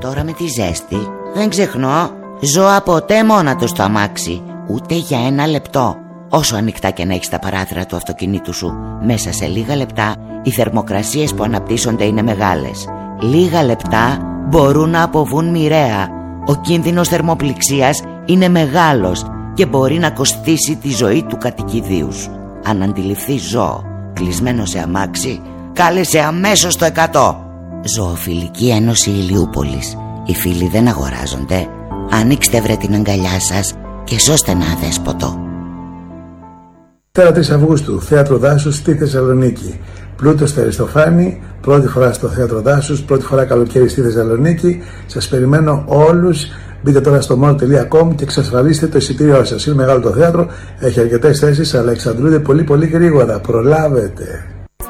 τώρα με τη ζέστη δεν ξεχνώ ζώα ποτέ μόνα του στο αμάξι, ούτε για ένα λεπτό. Όσο ανοιχτά και να έχεις τα παράθυρα του αυτοκινήτου σου, μέσα σε λίγα λεπτά οι θερμοκρασίες που αναπτύσσονται είναι μεγάλες. Λίγα λεπτά μπορούν να αποβούν μοιραία. Ο κίνδυνος θερμοπληξίας είναι μεγάλος και μπορεί να κοστίσει τη ζωή του κατοικιδίου σου. Αν αντιληφθείς ζώο κλεισμένο σε αμάξι, κάλεσε αμέσως το 100. Ζωοφιλική Ένωση Ηλιούπολης. Οι φίλοι δεν αγοράζονται. Ανοίξτε βρε την αγκαλιά σας και σώστε ένα αδέσποτο. Τέρα 3 Αυγούστου, Θέατρο Δάσους στη Θεσσαλονίκη. Πλούτος στο Αριστοφάνη, πρώτη φορά στο Θέατρο Δάσους, πρώτη φορά καλοκαίρι στη Θεσσαλονίκη. Σας περιμένω όλους. Μπείτε τώρα στο mall.com και εξασφαλίστε το εισιτήριό σας. Είναι μεγάλο το θέατρο, έχει αρκετές θέσεις, αλλά εξαντλούνται πολύ γρήγορα. Προλάβετε.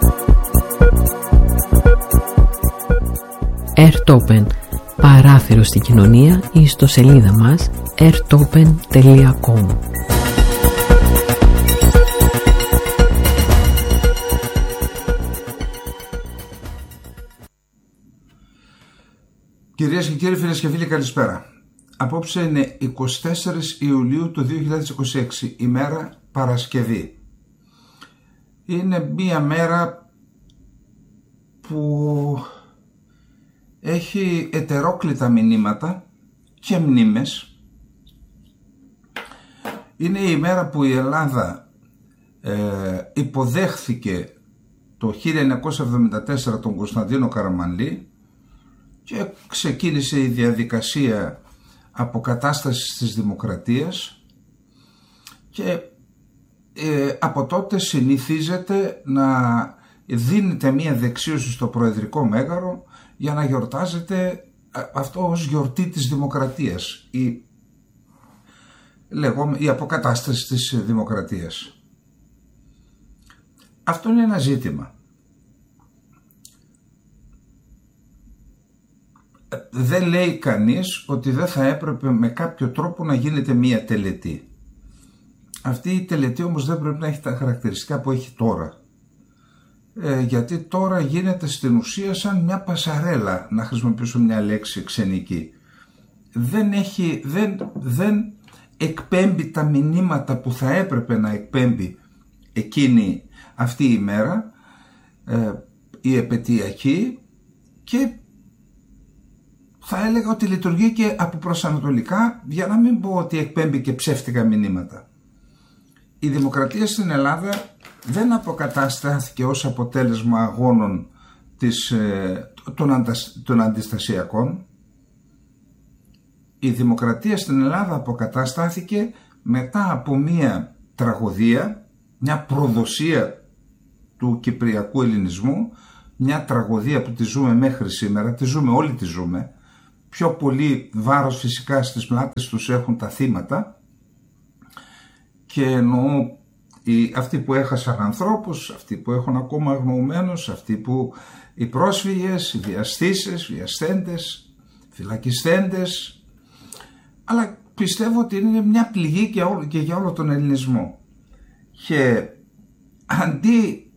Airtopen. Παράθυρο στην κοινωνία ή ιστοσελίδα μας airtopen.com. Κυρίες και κύριοι, φίλες και φίλοι, καλησπέρα. Απόψε είναι 24 Ιουλίου του 2026, ημέρα Παρασκευή. Είναι μία μέρα που έχει ετερόκλητα μηνύματα και μνήμες. Είναι η μέρα που η Ελλάδα υποδέχθηκε το 1974 τον Κωνσταντίνο Καραμανλή και ξεκίνησε η διαδικασία αποκατάστασης της δημοκρατίας και από τότε συνηθίζεται να δίνεται μία δεξίωση στο Προεδρικό Μέγαρο για να γιορτάζεται αυτό ως γιορτή της δημοκρατίας, η αποκατάσταση της δημοκρατίας. Αυτό είναι ένα ζήτημα. Δεν λέει κανείς ότι δεν θα έπρεπε με κάποιο τρόπο να γίνεται μία τελετή. Αυτή η τελετή όμως δεν πρέπει να έχει τα χαρακτηριστικά που έχει τώρα. Γιατί τώρα γίνεται στην ουσία σαν μια πασαρέλα, να χρησιμοποιήσω μια λέξη ξενική. Δεν εκπέμπει τα μηνύματα που θα έπρεπε να εκπέμπει εκείνη αυτή η μέρα, η επετειακή, και θα έλεγα ότι λειτουργεί και από προσανατολικά, για να μην πω ότι εκπέμπει και ψεύτικα μηνύματα. Η δημοκρατία στην Ελλάδα δεν αποκαταστάθηκε ως αποτέλεσμα αγώνων των αντιστασιακών. Η δημοκρατία στην Ελλάδα αποκαταστάθηκε μετά από μια τραγωδία, μια προδοσία του κυπριακού ελληνισμού, μια τραγωδία που τη ζούμε μέχρι σήμερα, όλοι τη ζούμε. Πιο πολύ βάρος φυσικά στις πλάτες τους έχουν τα θύματα, και εννοώ αυτοί που έχασαν ανθρώπους, αυτοί που έχουν ακόμα αγνοωμένους, οι πρόσφυγες, οι βιαστήσεις, βιασθέντες, φυλακισθέντες, αλλά πιστεύω ότι είναι μια πληγή και για όλο τον ελληνισμό. Και αντί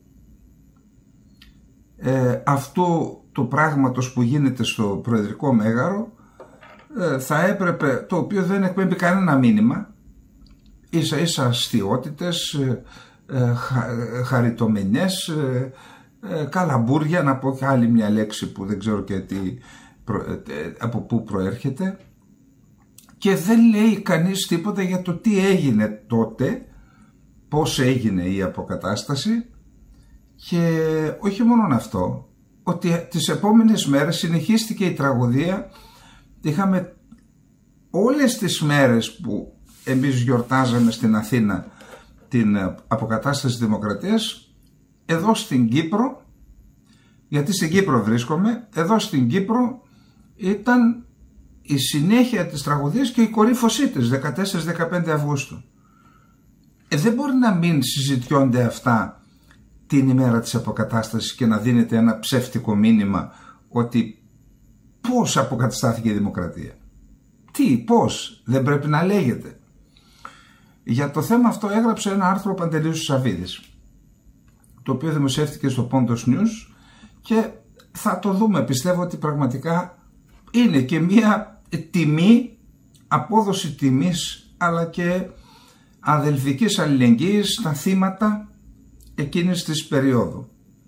αυτού του πράγματος που γίνεται στο Προεδρικό Μέγαρο, θα έπρεπε, το οποίο δεν εκπέμπει κανένα μήνυμα, ίσα ίσα αστιότητες, χαριτομενιές, καλαμπούρια, να πω και άλλη μια λέξη που δεν ξέρω και από πού προέρχεται, και δεν λέει κανείς τίποτα για το τι έγινε τότε, πώς έγινε η αποκατάσταση, και όχι μόνο αυτό, ότι τις επόμενες μέρες συνεχίστηκε η τραγωδία. Είχαμε όλες τις μέρες που εμείς γιορτάζαμε στην Αθήνα την αποκατάσταση της δημοκρατίας, εδώ στην Κύπρο, γιατί στην Κύπρο βρίσκομαι, εδώ στην Κύπρο ήταν η συνέχεια της τραγωδίας και η κορύφωσή της 14-15 Αυγούστου. Δεν μπορεί να μην συζητιώνται αυτά την ημέρα της αποκατάστασης και να δίνεται ένα ψεύτικο μήνυμα ότι πώς αποκαταστάθηκε η δημοκρατία. Πώς, δεν πρέπει να λέγεται. Για το θέμα αυτό έγραψε ένα άρθρο ο Παντελής Σαββίδης, το οποίο δημοσιεύτηκε στο Πόντος News, και θα το δούμε. Πιστεύω ότι πραγματικά είναι και μία τιμή, απόδοση τιμής, αλλά και αδελφικής αλληλεγγύης στα θύματα εκείνης της περίοδου.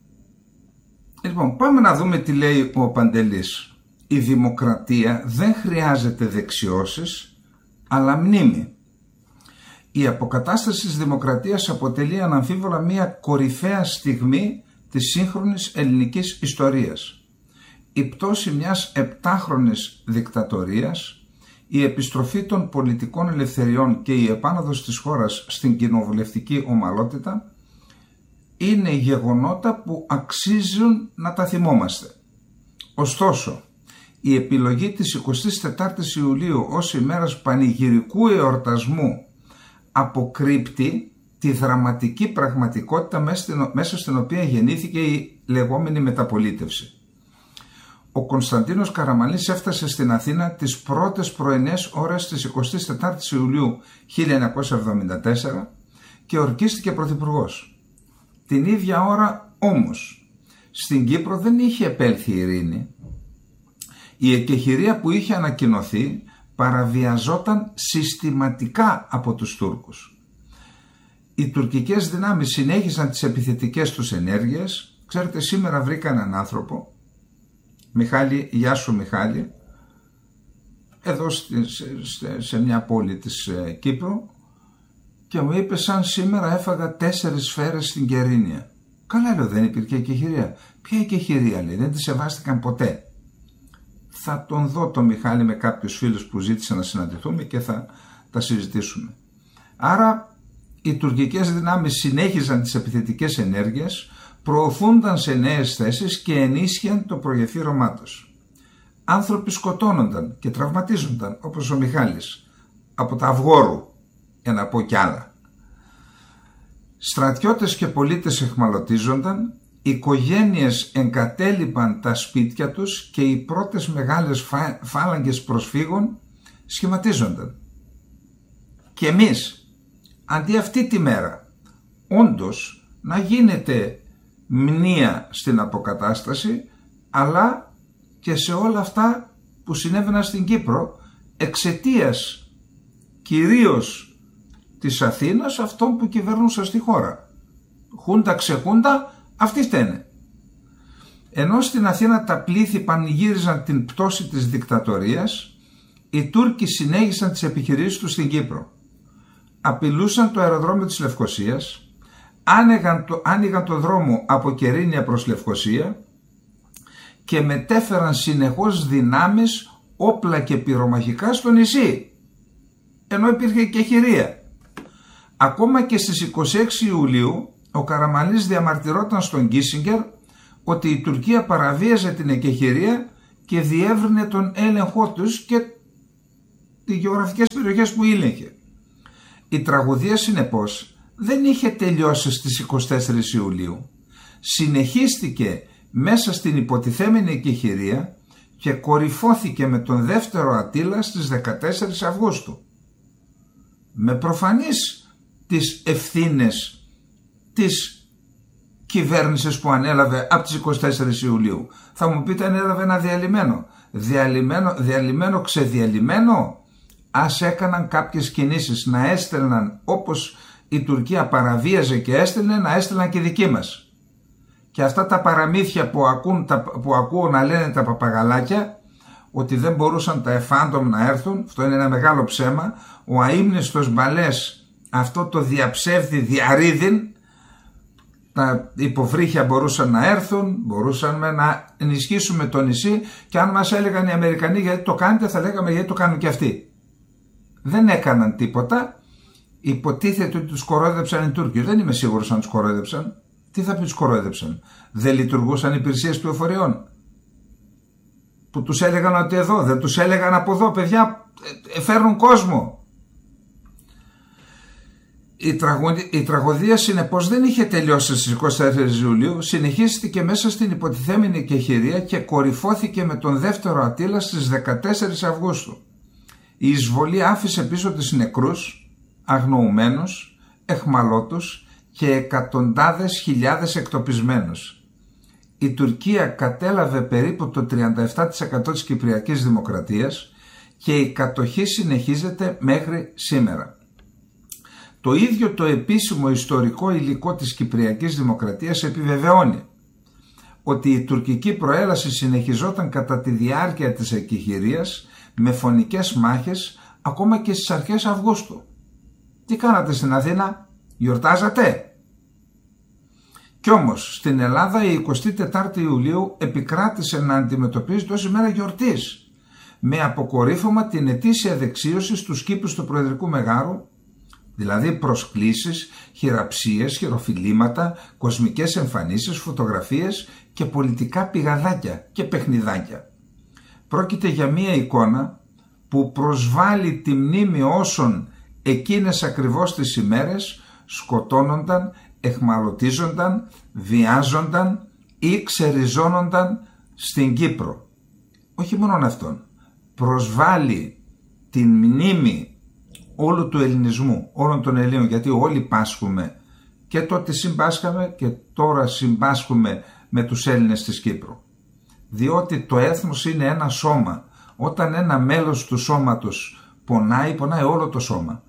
Λοιπόν, πάμε να δούμε τι λέει ο Παντελής. Η δημοκρατία δεν χρειάζεται δεξιώσεις, αλλά μνήμη. Η αποκατάσταση της δημοκρατίας αποτελεί αναμφίβολα μια κορυφαία στιγμή της σύγχρονης ελληνικής ιστορίας. Η πτώση μιας 7χρονης δικτατορίας, η επιστροφή των πολιτικών ελευθεριών και η επάνωδος της χώρας στην κοινοβουλευτική ομαλότητα είναι γεγονότα που αξίζουν να τα θυμόμαστε. Ωστόσο, η επιλογή της 24ης Ιουλίου ως ημέρας πανηγυρικού εορτασμού αποκρύπτει τη δραματική πραγματικότητα μέσα στην οποία γεννήθηκε η λεγόμενη μεταπολίτευση. Ο Κωνσταντίνος Καραμανλής έφτασε στην Αθήνα τις πρώτες πρωινές ώρες της 24ης Ιουλίου 1974 και ορκίστηκε πρωθυπουργός. Την ίδια ώρα όμως στην Κύπρο δεν είχε επέλθει η ειρήνη. Η εκεχηρία που είχε ανακοινωθεί παραβιαζόταν συστηματικά από τους Τούρκους. Οι τουρκικές δυνάμεις συνέχισαν τις επιθετικές τους ενέργειες. Ξέρετε, σήμερα βρήκα έναν άνθρωπο, Μιχάλη, γεια σου Μιχάλη, εδώ σε μια πόλη της Κύπρου, και μου είπε σαν σήμερα έφαγα 4 σφαίρες στην Κερίνια. Καλά, λέω, δεν υπήρχε εκεχηρία. Ποια εκεχηρία, λέει, δεν τη σεβάστηκαν ποτέ. Θα τον δω τον Μιχάλη με κάποιους φίλους που ζήτησαν να συναντηθούμε και θα τα συζητήσουμε. Άρα οι τουρκικές δυνάμεις συνέχιζαν τις επιθετικές ενέργειες, προωθούνταν σε νέες θέσεις και ενίσχυαν το προγεφύρωμά τους. Άνθρωποι σκοτώνονταν και τραυματίζονταν, όπως ο Μιχάλης, από τα Αυγόρου, για να πω κι άλλα. Στρατιώτες και πολίτες εχμαλωτίζονταν, οικογένειες εγκατέλειπαν τα σπίτια τους και οι πρώτες μεγάλες φάλαγγες προσφύγων σχηματίζονταν. Και εμείς, αντί αυτή τη μέρα, όντως να γίνεται μνήα στην αποκατάσταση, αλλά και σε όλα αυτά που συνέβαιναν στην Κύπρο, εξαιτίας κυρίως της Αθήνας, αυτών που κυβερνούσαν στη χώρα. Χούντα ξεχούντα, αυτοί φταίνε. Ενώ στην Αθήνα τα πλήθη πανηγύριζαν την πτώση της δικτατορίας, οι Τούρκοι συνέχισαν τις επιχειρήσεις τους στην Κύπρο. Απειλούσαν το αεροδρόμιο της Λευκωσίας, άνοιγαν το δρόμο από Κερίνια προς Λευκωσία και μετέφεραν συνεχώς δυνάμεις, όπλα και πυρομαχικά στο νησί, ενώ υπήρχε εκεχηρία. Ακόμα και στις 26 Ιουλίου ο Καραμανλής διαμαρτυρόταν στον Κίσιγκερ ότι η Τουρκία παραβίαζε την εκεχηρία και διεύρυνε τον έλεγχό τους και τις γεωγραφικές περιοχές που ήλεγχε. Η τραγωδία συνεπώς δεν είχε τελειώσει στις 24 Ιουλίου. Συνεχίστηκε μέσα στην υποτιθέμενη εκεχηρία και κορυφώθηκε με τον δεύτερο Αττήλα στις 14 Αυγούστου. Με προφανείς τις ευθύνες της κυβέρνησης που ανέλαβε από τις 24 Ιουλίου. Θα μου πείτε, ανέλαβε ένα διαλυμένο, ξεδιαλυμένο. Ας έκαναν κάποιες κινήσεις, να έστελναν, όπως η Τουρκία παραβίαζε και έστελνε, να έστελναν και δικοί μας. Και αυτά τα παραμύθια που ακούω να λένε τα παπαγαλάκια, ότι δεν μπορούσαν τα εφάντομ να έρθουν, αυτό είναι ένα μεγάλο ψέμα. Ο αείμνηστος Μπαλές, αυτό το διαψεύδι διαρρήδιν, τα υποβρύχια μπορούσαν να έρθουν, μπορούσαν να ενισχύσουμε το νησί, και αν μας έλεγαν οι Αμερικανοί γιατί το κάνετε, θα λέγαμε γιατί το κάνουν και αυτοί. Δεν έκαναν τίποτα. Υποτίθεται ότι τους κορόιδεψαν οι Τούρκοι. Δεν είμαι σίγουρος αν τους κορόιδεψαν. Τι θα πει τους κορόιδεψαν? Δεν λειτουργούσαν υπηρεσίες πληροφοριών που τους έλεγαν ότι εδώ, δεν τους έλεγαν από εδώ, παιδιά φέρνουν κόσμο. Η τραγωδία συνεπώς δεν είχε τελειώσει στις 24 Ιουλίου, συνεχίστηκε μέσα στην υποτιθέμενη εκεχηρία και κορυφώθηκε με τον δεύτερο Αττήλα στις 14 Αυγούστου. Η εισβολή άφησε πίσω της νεκρούς, αγνοουμένους, εχμαλώτους και εκατοντάδες χιλιάδες εκτοπισμένους. η Τουρκία κατέλαβε περίπου το 37% της Κυπριακής Δημοκρατίας και η κατοχή συνεχίζεται μέχρι σήμερα. Το ίδιο το επίσημο ιστορικό υλικό της Κυπριακής Δημοκρατίας επιβεβαιώνει ότι η τουρκική προέλαση συνεχιζόταν κατά τη διάρκεια της εκεχηρίας με φωνικές μάχες ακόμα και στις αρχές Αυγούστου. Τι κάνατε στην Αθήνα, γιορτάζατε? Κι όμως στην Ελλάδα η 24η Ιουλίου επικράτησε να αντιμετωπίζεται ως ημέρα γιορτής, με αποκορύφωμα την ετήσια δεξίωση στους κήπους του Προεδρικού Μεγάρου, δηλαδή προσκλήσεις, χειραψίες, χειροφιλήματα, κοσμικές εμφανίσεις, φωτογραφίες και πολιτικά πηγαδάκια και παιχνιδάκια. Πρόκειται για μία εικόνα που προσβάλλει τη μνήμη όσων εκείνες ακριβώς τις ημέρες σκοτώνονταν, εχμαλωτίζονταν, βιάζονταν ή ξεριζώνονταν στην Κύπρο. Όχι μόνον αυτόν, προσβάλλει την μνήμη όλου του ελληνισμού, όλων των Ελλήνων, γιατί όλοι πάσχουμε και τότε συμπάσχαμε και τώρα συμπάσχουμε με τους Έλληνες της Κύπρου. Διότι το έθνος είναι ένα σώμα. Όταν ένα μέλος του σώματος πονάει, πονάει όλο το σώμα.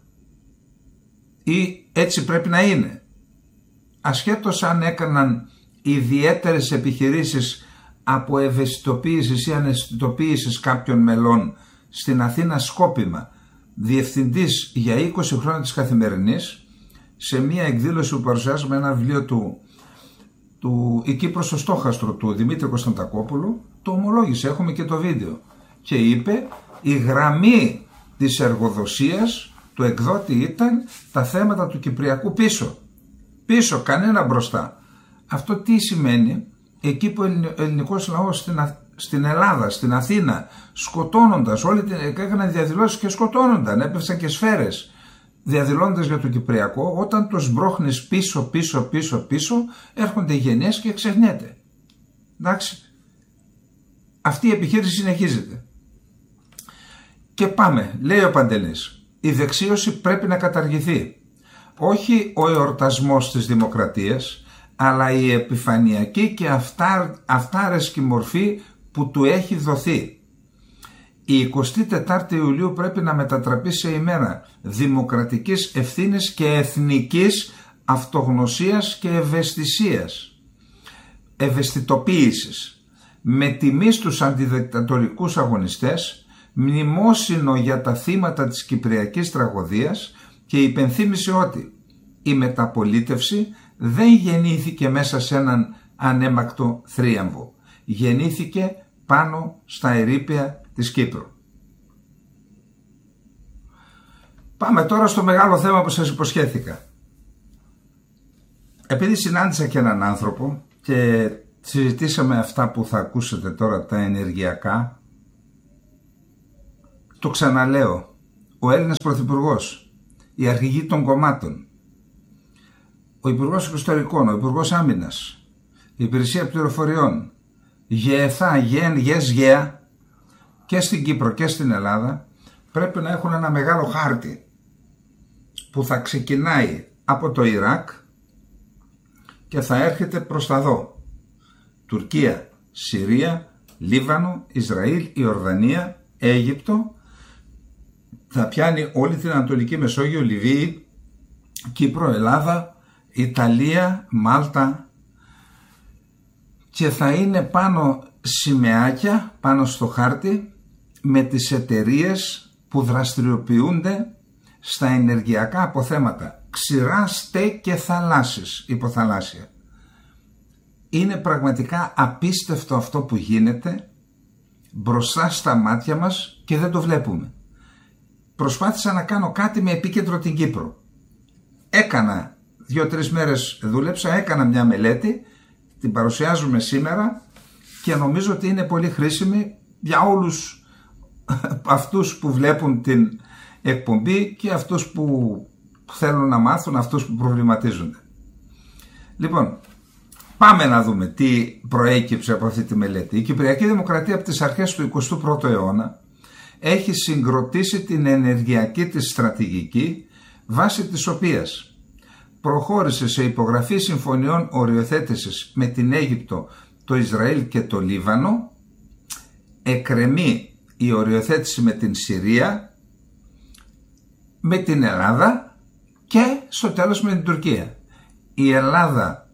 Ή έτσι πρέπει να είναι. Ασχέτως αν έκαναν ιδιαίτερες επιχειρήσεις από ευαισθητοποίησης ή αναισθητοποίησης κάποιων μελών στην Αθήνα σκόπιμα, διευθυντής για 20 χρόνια της Καθημερινής, σε μια εκδήλωση που παρουσιάζουμε ένα βιβλίο του «Η Κύπρος στο στόχαστρο» του Δημήτρη Κωνσταντακόπουλου, το ομολόγησε, έχουμε και το βίντεο, και είπε η γραμμή της εργοδοσίας του εκδότη ήταν τα θέματα του Κυπριακού πίσω, κανένα μπροστά. Αυτό τι σημαίνει? Εκεί που ο ελληνικός λαός στην Ελλάδα, στην Αθήνα, σκοτώνοντας, όλοι έκαναν διαδηλώσεις και σκοτώνονταν, έπεφταν και σφαίρες διαδηλώντας για το Κυπριακό, όταν το σμπρώχνεις πίσω, έρχονται οι γενιές και ξεχνιέται. Εντάξει. Αυτή η επιχείρηση συνεχίζεται. Και πάμε, λέει ο Παντελής, η δεξίωση πρέπει να καταργηθεί. Όχι ο εορτασμός της δημοκρατίας, αλλά η επιφανειακή και αυτάρεσκη μορφή που του έχει δοθεί. Η 24η Ιουλίου πρέπει να μετατραπεί σε ημέρα δημοκρατικής ευθύνης και εθνικής αυτογνωσίας και ευαισθητοποίησης, με τιμή στους αντιδικτατορικούς αγωνιστές, μνημόσυνο για τα θύματα της Κυπριακής τραγωδίας και υπενθύμηση ότι η μεταπολίτευση δεν γεννήθηκε μέσα σε έναν ανέμακτο θρίαμβο. Γεννήθηκε πάνω στα ερείπια της Κύπρου. Πάμε τώρα στο μεγάλο θέμα που σας υποσχέθηκα. Επειδή συνάντησα και έναν άνθρωπο και συζητήσαμε αυτά που θα ακούσετε τώρα, τα ενεργειακά, το ξαναλέω, ο Έλληνας Πρωθυπουργός, οι αρχηγοί των κομμάτων, ο Υπουργός Εξωτερικών, ο Υπουργός Άμυνας, η Υπηρεσία Πληροφοριών, ΓΕΘΑ, ΓΕΣ, και στην Κύπρο και στην Ελλάδα, πρέπει να έχουν ένα μεγάλο χάρτη που θα ξεκινάει από το Ιράκ και θα έρχεται προς τα δω. Τουρκία, Συρία, Λίβανο, Ισραήλ, Ιορδανία, Αίγυπτο, θα πιάνει όλη την Ανατολική Μεσόγειο, Λιβύη, Κύπρο, Ελλάδα, Ιταλία, Μάλτα, και θα είναι πάνω σημαίακια πάνω στο χάρτη με τις εταιρείες που δραστηριοποιούνται στα ενεργειακά αποθέματα, ξηρά, στε και θαλάσσης, υποθαλάσσια. Είναι πραγματικά απίστευτο αυτό που γίνεται μπροστά στα μάτια μας και δεν το βλέπουμε. Προσπάθησα να κάνω κάτι με επίκεντρο την Κύπρο. Έκανα 2-3 μέρες δούλεψα, έκανα μια μελέτη, την παρουσιάζουμε σήμερα και νομίζω ότι είναι πολύ χρήσιμη για όλους αυτούς που βλέπουν την εκπομπή και αυτούς που θέλουν να μάθουν, αυτούς που προβληματίζονται. Λοιπόν, πάμε να δούμε τι προέκυψε από αυτή τη μελέτη. Η Κυπριακή Δημοκρατία από τις αρχές του 21ου αιώνα έχει συγκροτήσει την ενεργειακή της στρατηγική, βάσει της οποίας προχώρησε σε υπογραφή συμφωνιών οριοθέτησης με την Αίγυπτο το το Ισραήλ και το Λίβανο, εκκρεμεί η οριοθέτηση με την Συρία, με την Ελλάδα και στο τέλος με την Τουρκία. Η Ελλάδα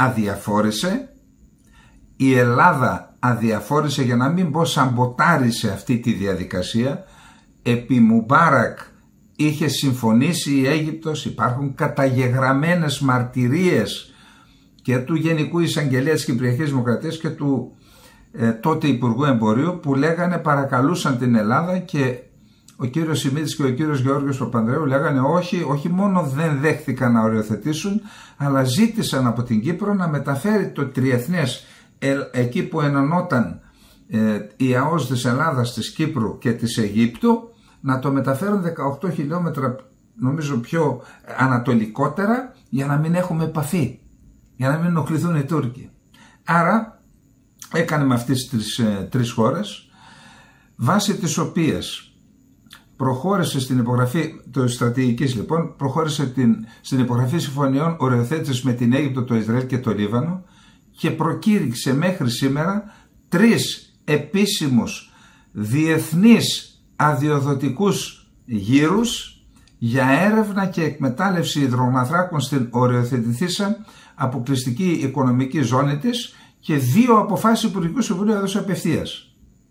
αδιαφόρησε για να μην πω σαμποτάρισε αυτή τη διαδικασία. Επί Μουμπάρακ είχε συμφωνήσει η Αίγυπτος, υπάρχουν καταγεγραμμένες μαρτυρίες και του Γενικού Εισαγγελέα της Κυπριακής Δημοκρατίας και του τότε Υπουργού Εμπορίου, που λέγανε, παρακαλούσαν την Ελλάδα, και ο κύριος Σιμίτης και ο κύριος Γεώργιος Παπανδρέου λέγανε όχι μόνο δεν δέχτηκαν να οριοθετήσουν, αλλά ζήτησαν από την Κύπρο να μεταφέρει το τριεθνές εκεί που ενωνόταν η ΑΟΣ της Ελλάδας, της Κύπρου και της Αιγύπτου, να το μεταφέρουν 18 χιλιόμετρα νομίζω πιο ανατολικότερα, για να μην έχουμε επαφή, για να μην ενοχληθούν οι Τούρκοι. Άρα έκανε με αυτές τις τρεις χώρες, βάσει τις οποίες προχώρησε στην υπογραφή της στρατηγικής, λοιπόν, προχώρησε στην υπογραφή συμφωνιών οριοθέτησης με την Αίγυπτο, το Ισραήλ και το Λίβανο, και προκήρυξε μέχρι σήμερα 3 επίσημους διεθνείς αδειοδοτικούς γύρους για έρευνα και εκμετάλλευση υδρογοναθράκων στην οριοθετηθήσα αποκλειστική οικονομική ζώνη της, και 2 αποφάσεις Υπουργικού Συμβουλίου έδωσε απευθείας.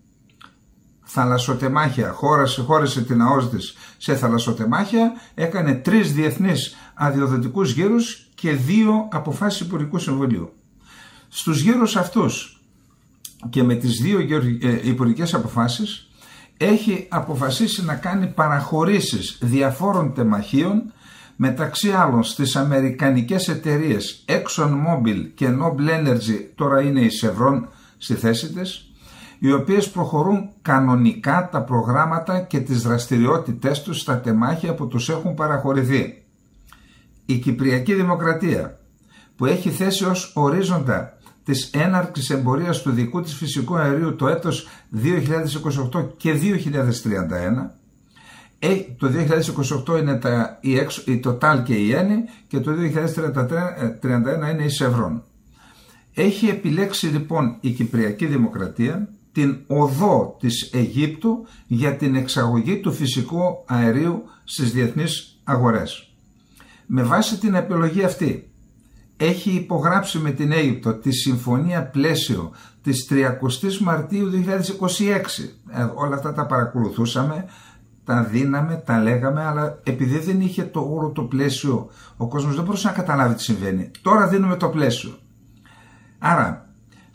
Θαλασσοτεμάχια, χώρισε την ΑΟΣ της σε θαλασσοτεμάχια, έκανε 3 διεθνείς αδειοδοτικούς γύρους και 2 αποφάσεις Υπουργικού Συμβουλίου. Στους γύρους αυτούς και με τις 2 υπουργικές αποφάσεις έχει αποφασίσει να κάνει παραχωρήσεις διαφόρων τεμαχίων, μεταξύ άλλων στις αμερικανικές εταιρείες Exxon Mobil και Noble Energy, τώρα είναι η Chevron στη θέση της, οι οποίες προχωρούν κανονικά τα προγράμματα και τις δραστηριότητές τους στα τεμάχια που τους έχουν παραχωρηθεί. Η Κυπριακή Δημοκρατία, που έχει θέσει ως ορίζοντα της έναρξης εμπορίας του δικού της φυσικού αερίου το έτος 2028 και 2031, το 2028 είναι η Total και η Eni, και το 2031 είναι η Chevron. Έχει επιλέξει λοιπόν η Κυπριακή Δημοκρατία την οδό της Αιγύπτου για την εξαγωγή του φυσικού αερίου στις διεθνείς αγορές. Με βάση την επιλογή αυτή έχει υπογράψει με την Αίγυπτο τη συμφωνία πλαίσιο της 30 Μαρτίου 2026. Όλα αυτά τα παρακολουθούσαμε, τα δίναμε, τα λέγαμε, αλλά επειδή δεν είχε το όρο το πλαίσιο, ο κόσμος δεν μπορούσε να καταλάβει τι συμβαίνει. Τώρα δίνουμε το πλαίσιο. Άρα,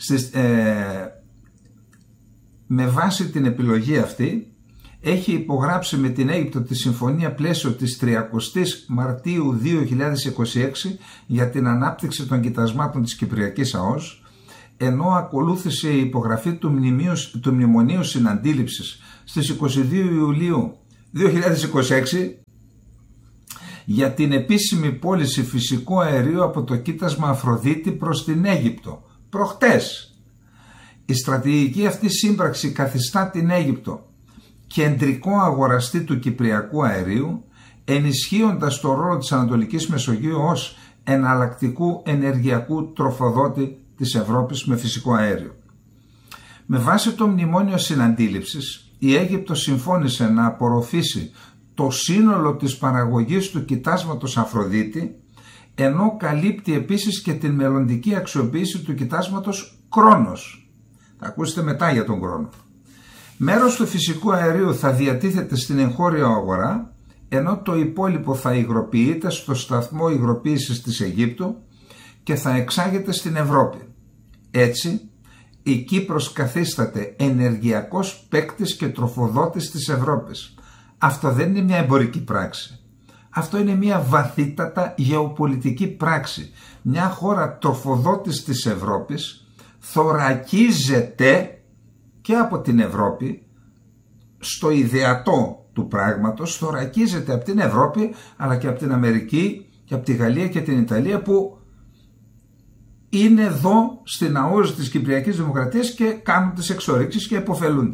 με βάση την επιλογή αυτή, έχει υπογράψει με την Αίγυπτο τη συμφωνία πλαίσιο της 30 Μαρτίου 2026 για την ανάπτυξη των κοιτασμάτων της Κυπριακής ΑΟΣ, ενώ ακολούθησε η υπογραφή του Μνημονίου Συναντήληψης στις 22 Ιουλίου 2026 για την επίσημη πώληση φυσικού αερίου από το κοίτασμα Αφροδίτη προς την Αίγυπτο. Προχτές. Η στρατηγική αυτή σύμπραξη καθιστά την Αίγυπτο κεντρικό αγοραστή του κυπριακού αερίου, ενισχύοντας το ρόλο της Ανατολικής Μεσογείου ως εναλλακτικού ενεργειακού τροφοδότη της Ευρώπης με φυσικό αέριο. Με βάση το Μνημόνιο Συναντήληψης, η Αίγυπτος συμφώνησε να απορροφήσει το σύνολο της παραγωγής του κοιτάσματος Αφροδίτη, ενώ καλύπτει επίσης και την μελλοντική αξιοποίηση του κοιτάσματος Κρόνος. Θα ακούσετε μετά για τον Κρόνο. Μέρος του φυσικού αερίου θα διατίθεται στην εγχώρια αγορά, ενώ το υπόλοιπο θα υγροποιείται στο σταθμό υγροποίησης της Αιγύπτου και θα εξάγεται στην Ευρώπη. Έτσι, η Κύπρος καθίσταται ενεργειακός παίκτης και τροφοδότης της Ευρώπης. Αυτό δεν είναι μια εμπορική πράξη. Αυτό είναι μια βαθύτατα γεωπολιτική πράξη. Μια χώρα τροφοδότης της Ευρώπης θωρακίζεται και από την Ευρώπη, στο ιδεατό του πράγματος, θωρακίζεται από την Ευρώπη, αλλά και από την Αμερική και από τη Γαλλία και την Ιταλία, που είναι εδώ στην ΑΟΣ της Κυπριακής Δημοκρατίας και κάνουν τις εξορίξεις και επωφελούνται.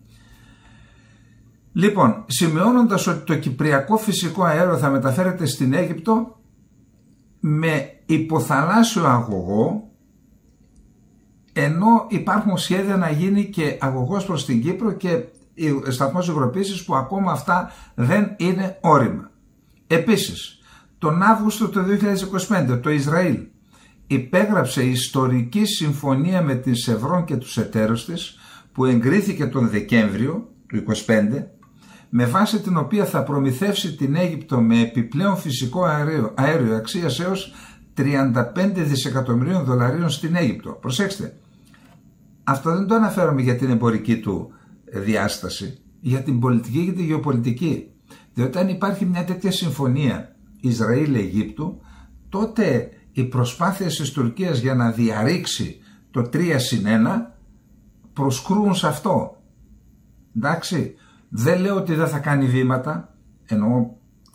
Λοιπόν, σημειώνοντας ότι το κυπριακό φυσικό αέριο θα μεταφέρεται στην Αίγυπτο με υποθαλάσσιο αγωγό, ενώ υπάρχουν σχέδια να γίνει και αγωγός προς την Κύπρο και σταθμός υγροποίησης, που ακόμα αυτά δεν είναι όρημα. Επίσης, τον Αύγουστο του 2025 το Ισραήλ υπέγραψε ιστορική συμφωνία με την Σεβρόν και τους εταίρους της, που εγκρίθηκε τον Δεκέμβριο του 2025, με βάση την οποία θα προμηθεύσει την Αίγυπτο με επιπλέον φυσικό αέριο αξίας έως 35 δισεκατομμυρίων δολαρίων στην Αίγυπτο. Προσέξτε, αυτό δεν το αναφέρομαι για την εμπορική του διάσταση, για την πολιτική και τη γεωπολιτική. Διότι αν υπάρχει μια τέτοια συμφωνία Ισραήλ-Αιγύπτου, τότε οι προσπάθειες της Τουρκίας για να διαρρήξει το 3+1 προσκρούν σε αυτό. Εντάξει, δεν λέω ότι δεν θα κάνει βήματα, ενώ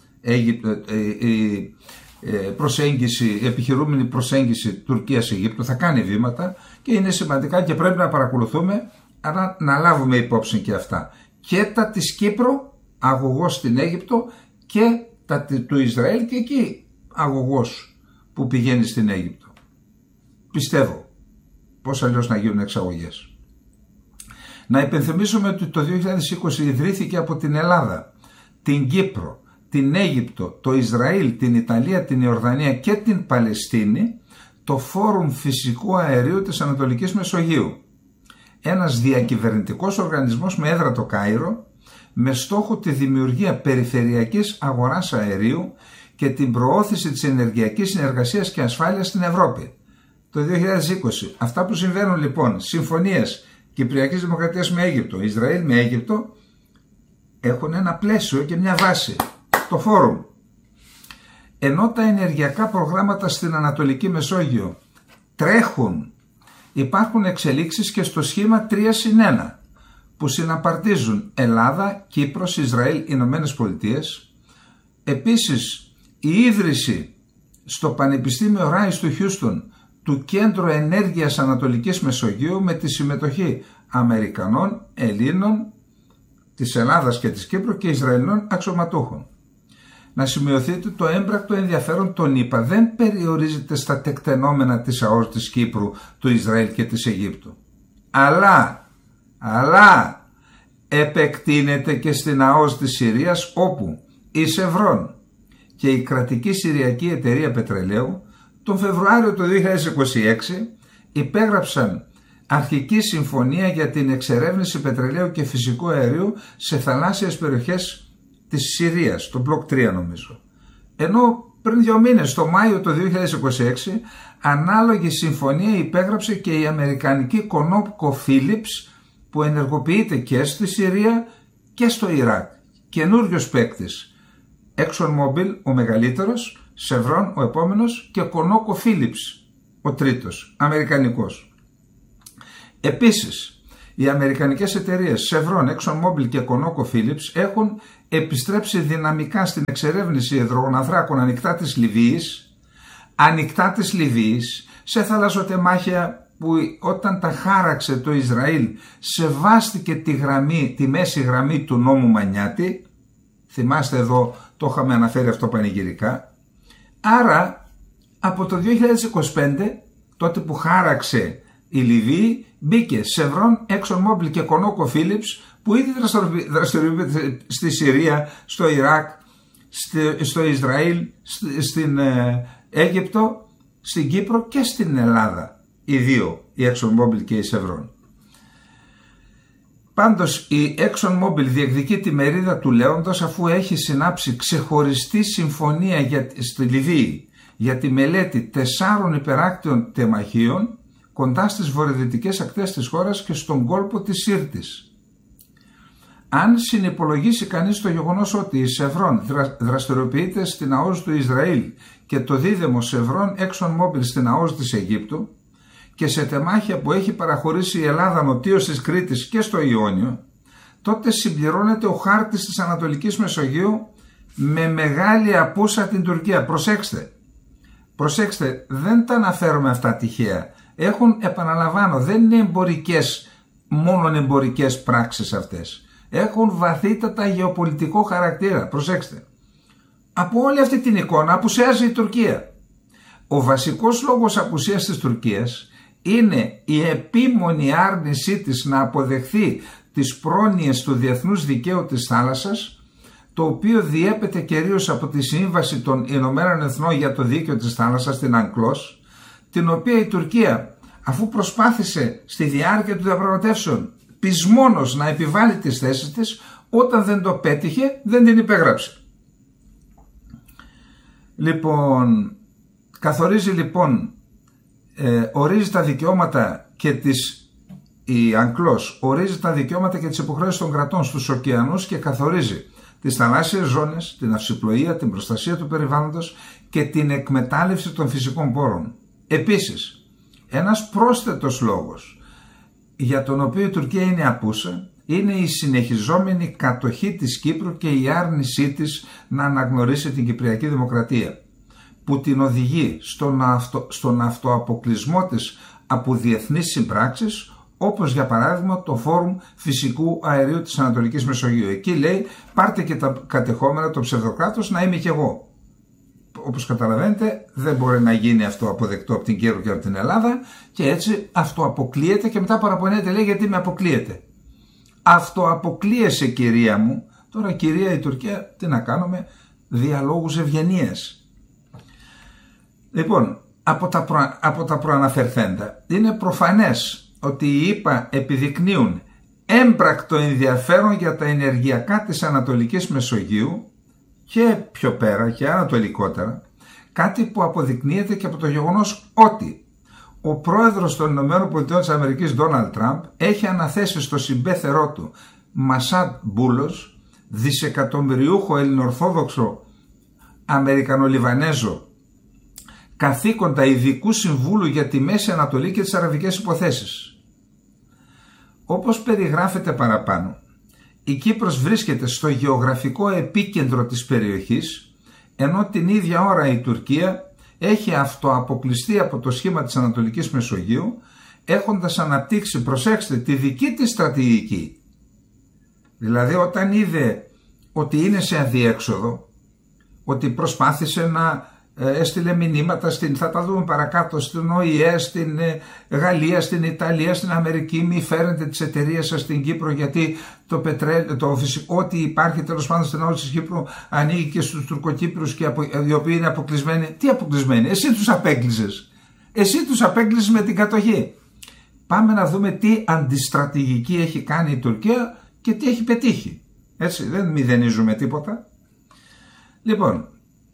η επιχειρούμενη προσέγγιση Τουρκίας-Αιγύπτου θα κάνει βήματα και είναι σημαντικά και πρέπει να παρακολουθούμε, άρα να λάβουμε υπόψη και αυτά. Και τα της Κύπρου, αγωγός στην Αίγυπτο, και τα του Ισραήλ και εκεί αγωγός που πηγαίνει στην Αίγυπτο. Πιστεύω. Πώς αλλιώς να γίνουν εξαγωγές. Να υπενθυμίσουμε ότι το 2020 ιδρύθηκε από την Ελλάδα, την Κύπρο, την Αίγυπτο, το Ισραήλ, την Ιταλία, την Ιορδανία και την Παλαιστίνη το Φόρουμ Φυσικού Αερίου της Ανατολικής Μεσογείου. Ένας διακυβερνητικός οργανισμός με έδρα το Κάιρο, με στόχο τη δημιουργία περιφερειακής αγοράς αερίου και την προώθηση της ενεργειακής συνεργασίας και ασφάλειας στην Ευρώπη. Το 2020. Αυτά που συμβαίνουν λοιπόν, συμφωνίες Κυπριακής Δημοκρατίας με Αίγυπτο, Ισραήλ με Αίγυπτο, έχουν ένα πλαίσιο και μια βάση, το Φόρουμ. Ενώ τα ενεργειακά προγράμματα στην Ανατολική Μεσόγειο τρέχουν, υπάρχουν εξελίξεις και στο σχήμα 3+1, που συναπαρτίζουν Ελλάδα, Κύπρος, Ισραήλ, Ηνωμένες Πολιτείες. Επίσης, η ίδρυση στο Πανεπιστήμιο Ράις του Χιούστον του Κέντρου Ενέργειας Ανατολικής Μεσογείου, με τη συμμετοχή Αμερικανών, Ελλήνων, της Ελλάδας και της Κύπρου και Ισραηλινών αξιωματούχων. Να σημειωθεί ότι το έμπρακτο ενδιαφέρον των ΗΠΑ δεν περιορίζεται στα τεκτενόμενα της ΑΟΣ της Κύπρου, του Ισραήλ και της Αιγύπτου, αλλά επεκτείνεται και στην ΑΟΣ της Συρίας, όπου η Σεβρόν και η κρατική Συριακή Εταιρεία Πετρελαίου τον Φεβρουάριο του 2026 υπέγραψαν αρχική συμφωνία για την εξερεύνηση πετρελαίου και φυσικού αερίου σε θαλάσσιες περιοχές της Συρίας, το Μπλοκ 3 νομίζω. Ενώ πριν 2 μήνες, το Μάιο του 2026, ανάλογη συμφωνία υπέγραψε και η αμερικανική ConocoPhillips, που ενεργοποιείται και στη Συρία και στο Ιράκ. Καινούριος παίκτης. ExxonMobil ο μεγαλύτερος, Chevron ο επόμενος και ConocoPhillips ο τρίτος, αμερικανικός. Επίσης, οι αμερικανικές εταιρείες Chevron, ExxonMobil και ConocoPhillips έχουν επιστρέψει δυναμικά στην εξερεύνηση υδρογοναθράκων ανοιχτά της Λιβύης, σε θαλασσοτεμάχια που όταν τα χάραξε το Ισραήλ σεβάστηκε τη μέση γραμμή του νόμου Μανιάτη. Θυμάστε, εδώ το είχαμε αναφέρει αυτό πανηγυρικά. Άρα από το 2025, τότε που χάραξε η Λιβύη, μπήκε Chevron, ExxonMobil και ConocoPhillips, που ήδη δραστηριοποιείται στη Συρία, στο Ιράκ, στο Ισραήλ, στην Αίγυπτο, στην Κύπρο και στην Ελλάδα. Οι δύο, η ExxonMobil και η Chevron. Πάντως η ExxonMobil διεκδικεί τη μερίδα του λέοντος, αφού έχει συνάψει ξεχωριστή συμφωνία στη Λιβύη για τη μελέτη 4 υπεράκτιων τεμαχίων κοντά στις βορειοδυτικές ακτές της χώρας και στον κόλπο της Σύρτης. Αν συνυπολογίσει κανείς το γεγονός ότι η Chevron δραστηριοποιείται στην ΑΟΣ του Ισραήλ και το δίδυμο Chevron ExxonMobil στην ΑΟΣ της Αιγύπτου και σε τεμάχια που έχει παραχωρήσει η Ελλάδα νοτίως της Κρήτης και στο Ιόνιο, τότε συμπληρώνεται ο χάρτης της Ανατολικής Μεσογείου με μεγάλη απούσα την Τουρκία. Προσέξτε, δεν τα αναφέρομαι αυτά τυχαία. Επαναλαμβάνω, δεν είναι μόνο εμπορικές πράξεις αυτές. Έχουν βαθύτατα γεωπολιτικό χαρακτήρα. Προσέξτε. Από όλη αυτή την εικόνα απουσιάζει η Τουρκία. Ο βασικός λόγος απουσίας της Τουρκίας είναι η επίμονη άρνησή της να αποδεχθεί τις πρόνοιες του διεθνούς δικαίου της θάλασσας, το οποίο διέπεται κυρίως από τη Σύμβαση των Ηνωμένων Εθνών για το Δίκαιο της Θάλασσας, την UNCLOS, την οποία η Τουρκία, αφού προσπάθησε στη διάρκεια των διαπραγματεύσεων πεισμόνως να επιβάλλει τις θέσεις της, όταν δεν το πέτυχε δεν την υπέγραψε. Λοιπόν, καθορίζει λοιπόν, ορίζει τα δικαιώματα και η UNCLOS ορίζει τα δικαιώματα και τις υποχρεώσεις των κρατών στους ωκεανούς και καθορίζει τις θαλάσσιες ζώνες, την αυσιπλοεία, την προστασία του περιβάλλοντος και την εκμετάλλευση των φυσικών πόρων. Επίσης, ένας πρόσθετος λόγος για τον οποίο η Τουρκία είναι απούσα είναι η συνεχιζόμενη κατοχή της Κύπρου και η άρνησή της να αναγνωρίσει την Κυπριακή Δημοκρατία, που την οδηγεί στον αυτοαποκλεισμό της από διεθνείς συμπράξεις, όπως για παράδειγμα το Φόρουμ Φυσικού Αερίου της Ανατολικής Μεσογείου. Εκεί λέει, πάρτε και τα κατεχόμενα, το ψευδοκράτος, να είμαι κι εγώ. Όπως καταλαβαίνετε, δεν μπορεί να γίνει αυτό αποδεκτό από την Κύπρο και από την Ελλάδα, και έτσι αυτοαποκλείεται και μετά παραπονέται, λέει, γιατί με αποκλείεται. Αυτοαποκλείεσαι, κυρία μου. Τώρα, κυρία, η Τουρκία, τι να κάνουμε, διαλόγους ευγενίας. Λοιπόν, από τα προαναφερθέντα, είναι προφανές ότι οι ΗΠΑ επιδεικνύουν έμπρακτο ενδιαφέρον για τα ενεργειακά της Ανατολικής Μεσογείου και πιο πέρα και ανατολικότερα, κάτι που αποδεικνύεται και από το γεγονός ότι ο πρόεδρος των ΗΠΑ, Ντόναλντ Τραμπ, έχει αναθέσει στο συμπέθερό του Μασάντ Μπούλος, δισεκατομμυριούχο ελληνοορθόδοξο Αμερικανολιβανέζο, καθήκοντα ειδικού συμβούλου για τη Μέση Ανατολή και τις αραβικές υποθέσεις. Όπως περιγράφεται παραπάνω, η Κύπρος βρίσκεται στο γεωγραφικό επίκεντρο της περιοχής, ενώ την ίδια ώρα η Τουρκία έχει αυτοαποκλειστεί από το σχήμα της Ανατολικής Μεσογείου, έχοντας αναπτύξει, προσέξτε, τη δική της στρατηγική. Δηλαδή, όταν είδε ότι είναι σε αδιέξοδο, ότι προσπάθησε να έστειλε μηνύματα θα τα δούμε παρακάτω, στην ΟΗΕ, στην Γαλλία, στην Ιταλία, στην Αμερική, μη φέρνετε τις εταιρείες σας στην Κύπρο, γιατί το πετρέλαιο, το φυσικό, ό,τι υπάρχει τέλος πάντων στην όλη της Κύπρου ανοίγει και στους Τουρκοκύπρους, και οι οποίοι είναι αποκλεισμένοι. Τι αποκλεισμένοι? Εσύ τους απέκλεισες. Εσύ τους απέκλεισες με την κατοχή. Πάμε να δούμε τι αντιστρατηγική έχει κάνει η Τουρκία και τι έχει πετύχει. Έτσι, δεν μηδενίζουμε τίποτα. Λοιπόν,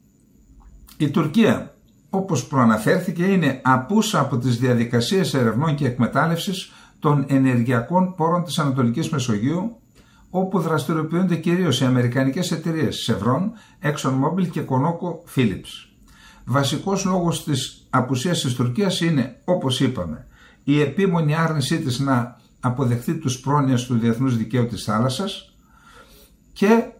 η Τουρκία, όπως προαναφέρθηκε, είναι απούσα από τις διαδικασίες ερευνών και εκμετάλλευσης των ενεργειακών πόρων της Ανατολικής Μεσογείου, όπου δραστηριοποιούνται κυρίως οι αμερικανικές εταιρείες Chevron, ExxonMobil και ConocoPhillips. Βασικός λόγος της απουσίας της Τουρκίας είναι, όπως είπαμε, η επίμονη άρνησή της να αποδεχθεί τους πρόνοιες του διεθνούς δικαίου της θάλασσας και